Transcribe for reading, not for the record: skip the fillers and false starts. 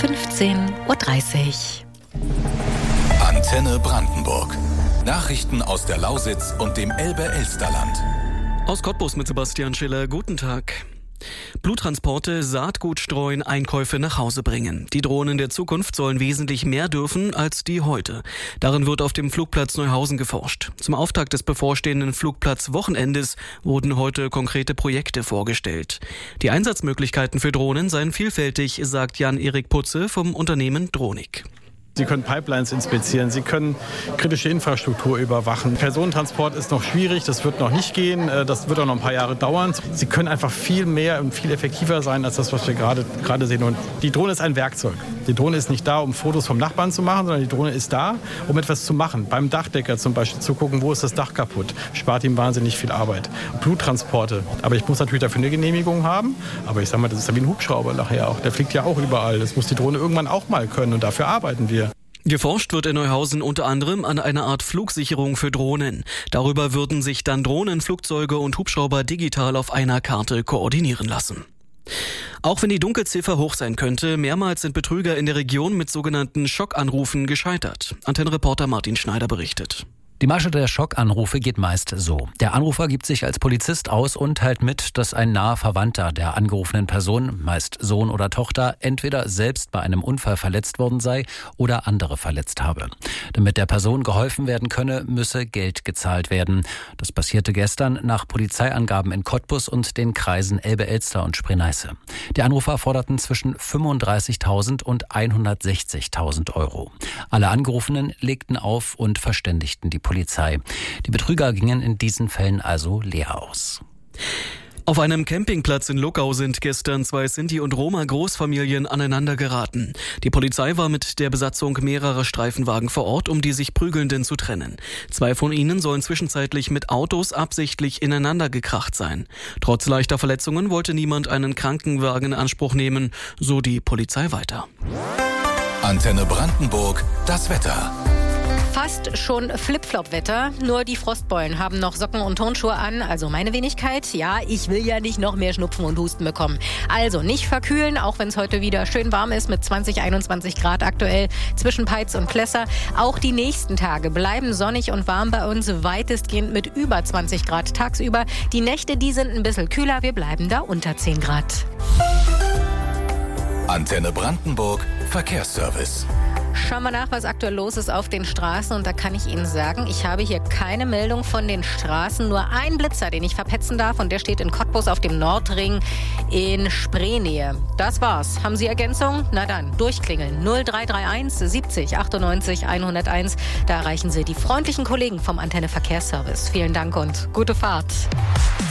15:30 Uhr. Antenne Brandenburg. Nachrichten aus der Lausitz und dem Elbe-Elsterland. Aus Cottbus mit Sebastian Schiller. Guten Tag. Bluttransporte, Saatgut streuen, Einkäufe nach Hause bringen. Die Drohnen der Zukunft sollen wesentlich mehr dürfen als die heute. Darin wird auf dem Flugplatz Neuhausen geforscht. Zum Auftakt des bevorstehenden Flugplatzwochenendes wurden heute konkrete Projekte vorgestellt. Die Einsatzmöglichkeiten für Drohnen seien vielfältig, sagt Jan-Erik Putze vom Unternehmen Dronik. Sie können Pipelines inspizieren, Sie können kritische Infrastruktur überwachen. Personentransport ist noch schwierig, das wird noch nicht gehen, das wird auch noch ein paar Jahre dauern. Sie können einfach viel mehr und viel effektiver sein als das, was wir gerade sehen. Und die Drohne ist ein Werkzeug. Die Drohne ist nicht da, um Fotos vom Nachbarn zu machen, sondern die Drohne ist da, um etwas zu machen. Beim Dachdecker zum Beispiel zu gucken, wo ist das Dach kaputt. Spart ihm wahnsinnig viel Arbeit. Bluttransporte. Aber ich muss natürlich dafür eine Genehmigung haben. Aber ich sage mal, das ist ja wie ein Hubschrauber nachher auch. Der fliegt ja auch überall. Das muss die Drohne irgendwann auch mal können und dafür arbeiten wir. Geforscht wird in Neuhausen unter anderem an einer Art Flugsicherung für Drohnen. Darüber würden sich dann Drohnen, Flugzeuge und Hubschrauber digital auf einer Karte koordinieren lassen. Auch wenn die Dunkelziffer hoch sein könnte, mehrmals sind Betrüger in der Region mit sogenannten Schockanrufen gescheitert. Antennenreporter Martin Schneider berichtet. Die Masche der Schockanrufe geht meist so. Der Anrufer gibt sich als Polizist aus und teilt mit, dass ein naher Verwandter der angerufenen Person, meist Sohn oder Tochter, entweder selbst bei einem Unfall verletzt worden sei oder andere verletzt habe. Damit der Person geholfen werden könne, müsse Geld gezahlt werden. Das passierte gestern nach Polizeiangaben in Cottbus und den Kreisen Elbe-Elster und Spree-Neiße. Die Anrufer forderten zwischen 35.000 und 160.000 Euro. Alle Angerufenen legten auf und verständigten die Polizei. Die Betrüger gingen in diesen Fällen also leer aus. Auf einem Campingplatz in Luckau sind gestern 2 Sinti- und Roma-Großfamilien aneinander geraten. Die Polizei war mit der Besatzung mehrerer Streifenwagen vor Ort, um die sich Prügelnden zu trennen. 2 von ihnen sollen zwischenzeitlich mit Autos absichtlich ineinander gekracht sein. Trotz leichter Verletzungen wollte niemand einen Krankenwagen in Anspruch nehmen, so die Polizei weiter. Antenne Brandenburg, das Wetter. Fast schon Flip-Flop-Wetter, nur die Frostbeulen haben noch Socken und Turnschuhe an, also meine Wenigkeit. Ja, ich will ja nicht noch mehr Schnupfen und Husten bekommen. Also nicht verkühlen, auch wenn es heute wieder schön warm ist mit 20, 21 Grad aktuell zwischen Peitz und Plesser. Auch die nächsten Tage bleiben sonnig und warm bei uns, weitestgehend mit über 20 Grad tagsüber. Die Nächte, die sind ein bisschen kühler, wir bleiben da unter 10 Grad. Antenne Brandenburg, Verkehrsservice. Schauen wir nach, was aktuell los ist auf den Straßen. Und da kann ich Ihnen sagen, ich habe hier keine Meldung von den Straßen. Nur ein Blitzer, den ich verpetzen darf. Und der steht in Cottbus auf dem Nordring in Spreenähe. Das war's. Haben Sie Ergänzung? Na dann, durchklingeln. 0331 70 98 101. Da erreichen Sie die freundlichen Kollegen vom Antenne Verkehrsservice. Vielen Dank und gute Fahrt.